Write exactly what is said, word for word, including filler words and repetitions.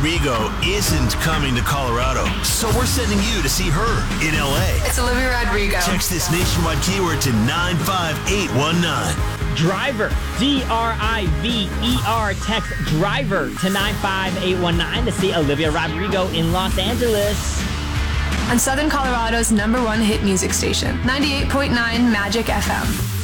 Rodrigo isn't coming to Colorado, so we're sending you to see her in L A. It's Olivia Rodrigo. Text this nationwide keyword to nine five eight one nine. Driver, D R I V E R. Text driver to nine five eight one nine to see Olivia Rodrigo in Los Angeles. On Southern Colorado's number one hit music station, ninety-eight point nine Magic F M.